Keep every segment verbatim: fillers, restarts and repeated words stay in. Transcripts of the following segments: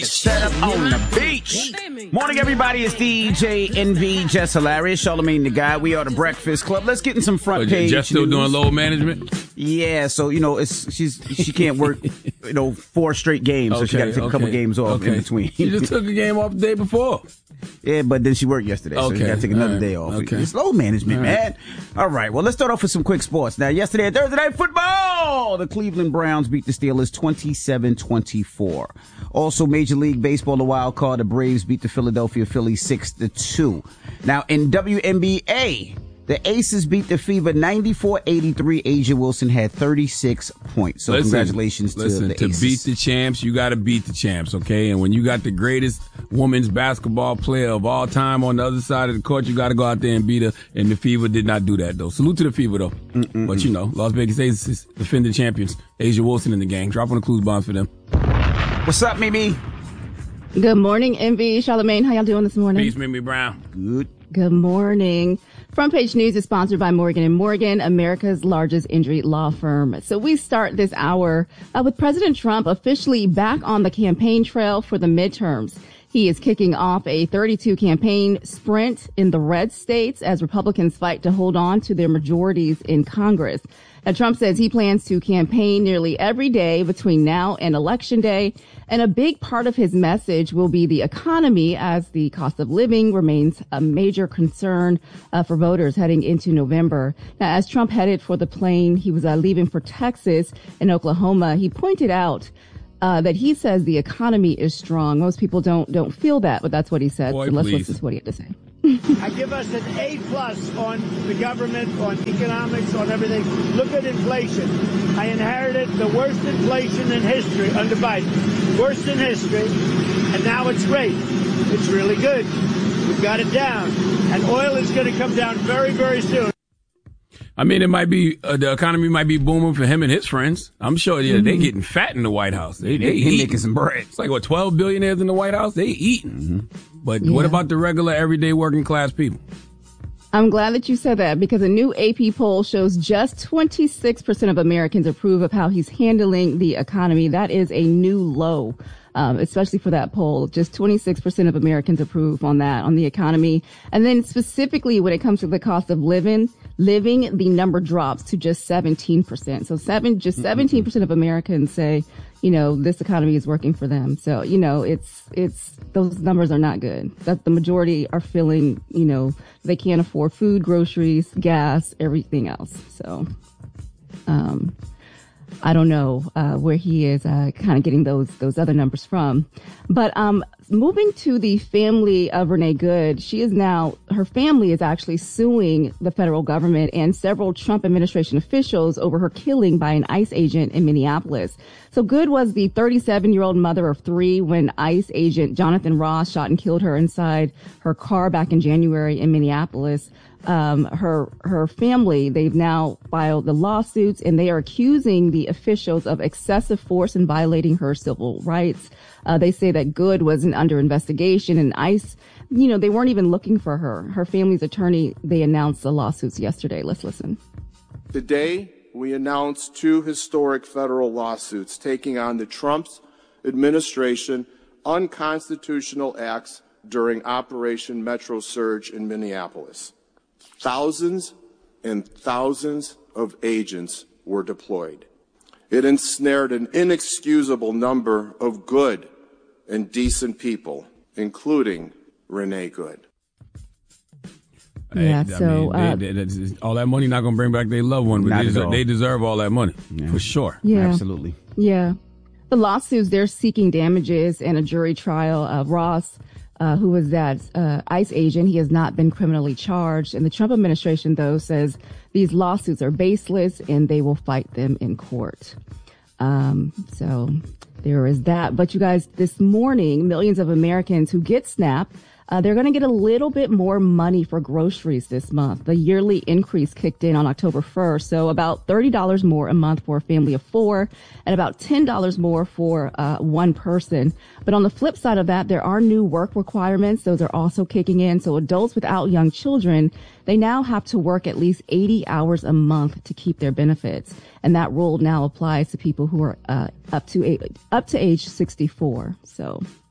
Set up on the beach. Morning, everybody. It's D J N V, Jess Hilarious, Charlamagne the Guy. We are the Breakfast Club. Let's get in some front page. Jess still news. doing load management? Yeah, so you know, it's she's she can't work, you know, four straight games, okay, so she got to take okay. a couple games off okay. in between. She just took a game off the day before. Yeah, but then she worked yesterday, so okay. she got to take another right. day off. Okay. It's load management, All right. man. All right, well, let's start off with some quick sports. Now, yesterday at Thursday Night Football, the Cleveland Browns beat the Steelers twenty-seven twenty-four. Also, Major League Baseball, the wild card, the Braves beat the Philadelphia Phillies six to two. Now, in W N B A, the Aces beat the Fever ninety-four eighty-three. Asia Wilson had thirty-six points. So listen, congratulations to listen, the to Aces. To beat the champs, you got to beat the champs, okay? And when you got the greatest women's basketball player of all time on the other side of the court, you got to go out there and beat her. And the Fever did not do that, though. Salute to the Fever, though. Mm-mm-mm. But, you know, Las Vegas Aces, defending champions. Asia Wilson in the gang. Drop on the clues bombs for them. What's up, Mimi? Good morning, Envy. Charlamagne, how y'all doing this morning? Peace, Mimi Brown. Good. Good morning. Front Page News is sponsored by Morgan and Morgan, America's largest injury law firm. So we start this hour uh, with President Trump officially back on the campaign trail for the midterms. He is kicking off a thirty-two campaign sprint in the red states as Republicans fight to hold on to their majorities in Congress. Now, Trump says he plans to campaign nearly every day between now and Election Day. And a big part of his message will be the economy, as the cost of living remains a major concern uh, for voters heading into November. Now, as Trump headed for the plane, he was uh, leaving for Texas and Oklahoma. He pointed out Uh, that he says the economy is strong. Most people don't don't feel that, but that's what he said. Boy, so let's please. listen to what he had to say. I give us an A plus on the government, on economics, on everything. Look at inflation. I inherited the worst inflation in history under Biden. Worst in history. And now it's great. It's really good. We've got it down. And oil is going to come down very, very soon. I mean, it might be, uh, the economy might be booming for him and his friends. I'm sure yeah, mm-hmm. they're getting fat in the White House. They, they, they making some bread. It's like, what, twelve billionaires in the White House? They eating. Mm-hmm. But yeah. What about the regular, everyday working class people? I'm glad that you said that, because a new A P poll shows just twenty-six percent of Americans approve of how he's handling the economy. That is a new low. Um, especially for that poll, just twenty-six percent of Americans approve on that, on the economy. And then specifically when it comes to the cost of living, living, the number drops to just seventeen percent. So seven, just seventeen percent of Americans say, you know, this economy is working for them. So, you know, it's, it's, those numbers are not good. That the majority are feeling, you know, they can't afford food, groceries, gas, everything else. So, um, I don't know uh, where he is uh, kind of getting those those other numbers from. But um, moving to the family of Renee Good, she is now, her family is actually suing the federal government and several Trump administration officials over her killing by an ICE agent in Minneapolis. So Good was the thirty-seven-year-old mother of three when ICE agent Jonathan Ross shot and killed her inside her car back in January in Minneapolis. Um, her, her family, they've now filed the lawsuits, and they are accusing the officials of excessive force and violating her civil rights. Uh, they say that Good wasn't under investigation, and ICE, you know, they weren't even looking for her. Her family's attorney, they announced the lawsuits yesterday. Let's listen. Today, we announced two historic federal lawsuits taking on the Trump administration unconstitutional acts during Operation Metro Surge in Minneapolis. Thousands and thousands of agents were deployed. It ensnared an inexcusable number of good and decent people, including Renee Good. Yeah, I so mean, uh, they, they, they, all that money not going to bring back their loved one, but they deserve, they deserve all that money, yeah. for sure. Yeah. Absolutely. Yeah. The lawsuits, they're seeking damages and a jury trial. Uh, Ross, uh, who was that uh, ICE agent, he has not been criminally charged. And the Trump administration, though, says these lawsuits are baseless and they will fight them in court. Um, so there is that. But you guys, this morning, millions of Americans who get SNAP, Uh, they're going to get a little bit more money for groceries this month. The yearly increase kicked in on October first, so about thirty dollars more a month for a family of four and about ten dollars more for uh, one person. But on the flip side of that, there are new work requirements. Those are also kicking in. So adults without young children, they now have to work at least eighty hours a month to keep their benefits. And that rule now applies to people who are uh, up to up to age sixty-four. So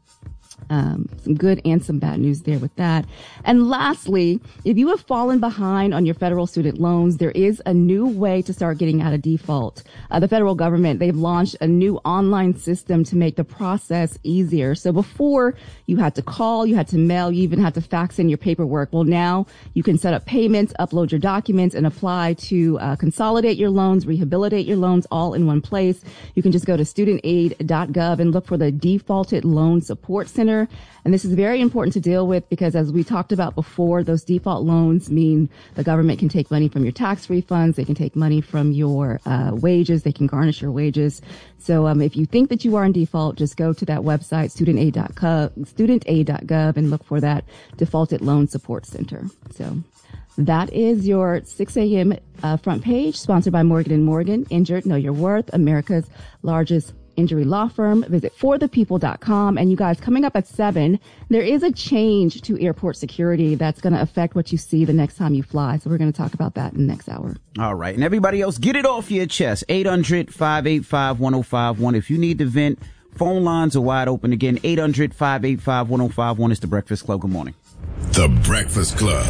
Um, some good and some bad news there with that. And lastly, if you have fallen behind on your federal student loans, there is a new way to start getting out of default. Uh, the federal government, they've launched a new online system to make the process easier. So before you had to call, you had to mail, you even had to fax in your paperwork. Well, now you can set up payments, upload your documents, and apply to uh, consolidate your loans, rehabilitate your loans all in one place. You can just go to student aid dot gov and look for the Defaulted Loan Support Center. And this is very important to deal with because, as we talked about before, those default loans mean the government can take money from your tax refunds. They can take money from your uh, wages. They can garnish your wages. So um, if you think that you are in default, just go to that website, student aid dot gov, student aid dot gov, and look for that Defaulted Loan Support Center. So that is your six a.m. Uh, front page, sponsored by Morgan and Morgan. Injured, Know Your Worth, America's largest injury law firm. Visit for the people dot com. And you guys, coming up at seven, there is a change to airport security that's going to affect what you see the next time you fly. So we're going to talk about that in the next hour. All right. And everybody else, get it off your chest. eight hundred, five eight five, one oh five one. If you need to vent, phone lines are wide open again. eight hundred, five eight five, one oh five one. It's The Breakfast Club. Good morning. The Breakfast Club.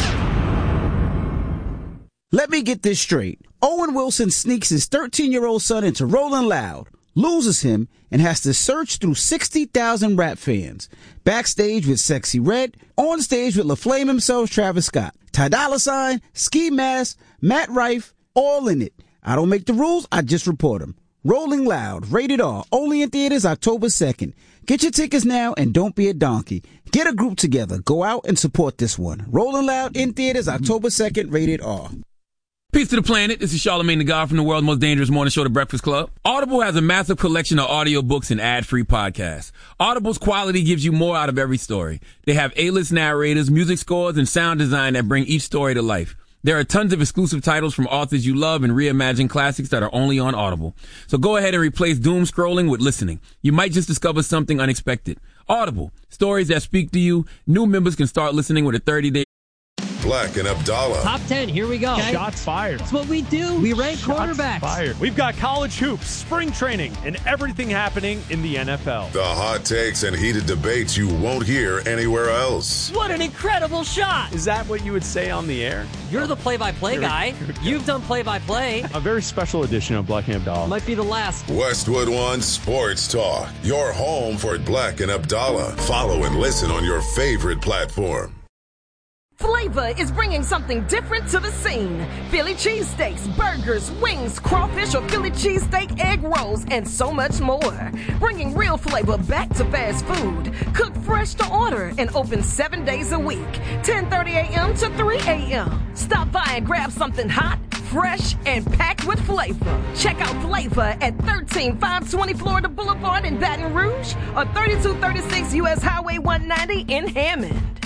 Let me get this straight. Owen Wilson sneaks his thirteen-year-old son into Rolling Loud, loses him, and has to search through sixty thousand rap fans. Backstage with Sexy Red, on stage with LaFlame himself, Travis Scott, Ty Dolla Sign, Ski Mask, Matt Rife, all in it. I don't make the rules, I just report them. Rolling Loud, rated R, only in theaters October second. Get your tickets now and don't be a donkey. Get a group together, go out and support this one. Rolling Loud in theaters October second, rated R. Peace to the planet. This is Charlamagne the God from the world's most dangerous morning show, The Breakfast Club. Audible has a massive collection of audiobooks and ad-free podcasts. Audible's quality gives you more out of every story. They have A-list narrators, music scores, and sound design that bring each story to life. There are tons of exclusive titles from authors you love and reimagined classics that are only on Audible. So go ahead and replace doom scrolling with listening. You might just discover something unexpected. Audible, stories that speak to you. New members can start listening with a thirty-day Black and Abdallah. Top ten, here we go. Okay. Shots fired. That's what we do. We rank Shots quarterbacks. Fired. We've got college hoops, spring training, and everything happening in the N F L. The hot takes and heated debates you won't hear anywhere else. What an incredible shot. Is that what you would say on the air? You're the play-by-play guy. You've done play-by-play. A very special edition of Black and Abdallah. Might be the last. Westwood One Sports Talk. Your home for Black and Abdallah. Follow and listen on your favorite platform. Flavor is bringing something different to the scene. Philly cheesesteaks, burgers, wings, crawfish or Philly cheesesteak egg rolls, and so much more. Bringing real flavor back to fast food. Cooked fresh to order and open seven days a week. ten thirty a.m. to three a.m. Stop by and grab something hot, fresh, and packed with flavor. Check out Flavor at thirteen five twenty Florida Boulevard in Baton Rouge or thirty-two thirty-six U S Highway one ninety in Hammond.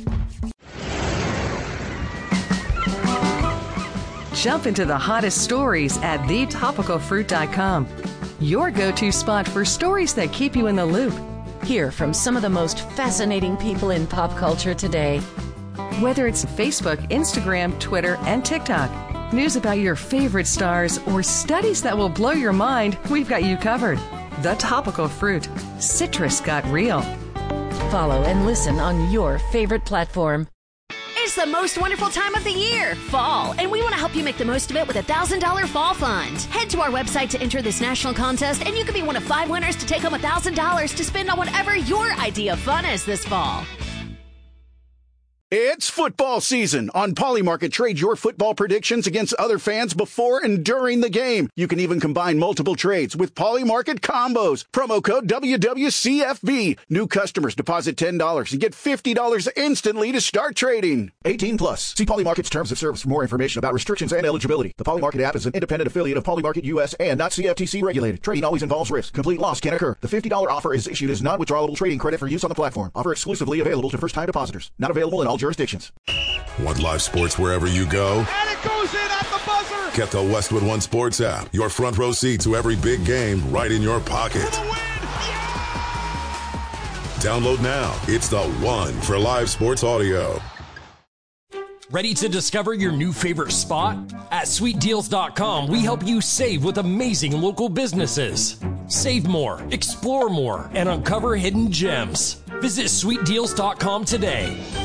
Jump into the hottest stories at the topical fruit dot com. Your go-to spot for stories that keep you in the loop. Hear from some of the most fascinating people in pop culture today. Whether it's Facebook, Instagram, Twitter, and TikTok, news about your favorite stars, or studies that will blow your mind, we've got you covered. The Topical Fruit. Citrus got real. Follow and listen on your favorite platform. It's the most wonderful time of the year, fall, and we want to help you make the most of it with a one thousand dollars Fall Fund. Head to our website to enter this national contest, and you could be one of five winners to take home one thousand dollars to spend on whatever your idea of fun is this fall. It's football season. On Polymarket, trade your football predictions against other fans before and during the game. You can even combine multiple trades with Polymarket combos. Promo code W W C F B. New customers deposit ten dollars and get fifty dollars instantly to start trading. eighteen plus. See Polymarket's terms of service for more information about restrictions and eligibility. The Polymarket app is an independent affiliate of Polymarket U S and not C F T C regulated. Trading always involves risk. Complete loss can occur. The fifty dollars offer is issued as non-withdrawable trading credit for use on the platform. Offer exclusively available to first-time depositors. Not available in all jurisdictions. Want live sports wherever you go? And it goes in at the buzzer! Get the Westwood One Sports app. Your front row seat to every big game right in your pocket. Yeah! Download now. It's the one for live sports audio. Ready to discover your new favorite spot? At sweet deals dot com, we help you save with amazing local businesses. Save more, explore more, and uncover hidden gems. Visit sweet deals dot com today.